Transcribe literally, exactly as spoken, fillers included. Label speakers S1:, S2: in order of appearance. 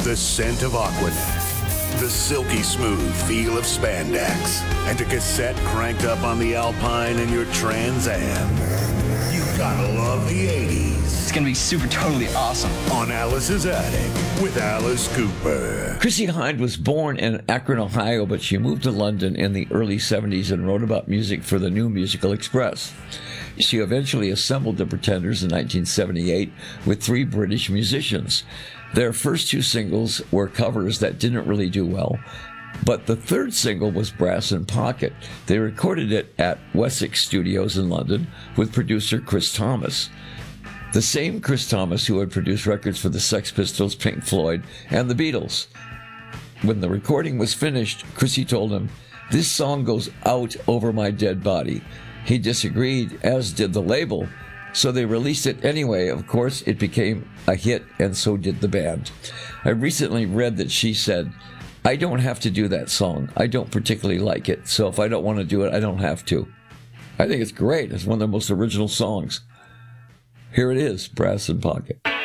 S1: the scent of Aquanet, the silky smooth feel of spandex, and a cassette cranked up on the Alpine in your Trans Am. You gotta love the eighties.
S2: It's gonna be super totally awesome.
S1: On Alice's Attic with Alice Cooper.
S3: Chrissie Hynde was born in Akron, Ohio, but she moved to London in the early seventies and wrote about music for the New Musical Express. She eventually assembled the Pretenders in nineteen seventy-eight with three British musicians. Their first two singles were covers that didn't really do well, but the third single was Brass in Pocket. They recorded it at Wessex Studios in London with producer Chris Thomas. The same Chris Thomas who had produced records for the Sex Pistols, Pink Floyd, and the Beatles. When the recording was finished, Chrissie told him, "This song goes out over my dead body." He disagreed, as did the label, so they released it anyway. Of course, it became a hit, and so did the band. I recently read that she said, "I don't have to do that song. I don't particularly like it, so if I don't want to do it, I don't have to." I think it's great. It's one of the most original songs. Here it is, Brass in Pocket.